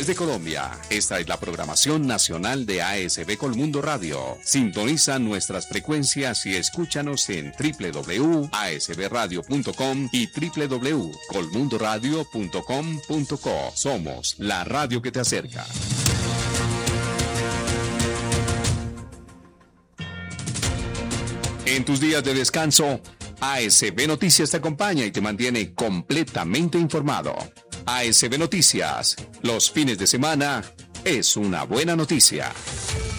regiones de Colombia. Esta es la programación nacional de ASB Colmundo Radio. Sintoniza nuestras frecuencias y escúchanos en www.asbradio.com y www.colmundoradio.com.co. Somos la radio que te acerca. En tus días de descanso, ASB Noticias te acompaña y te mantiene completamente informado. ASB Noticias, los fines de semana, es una buena noticia.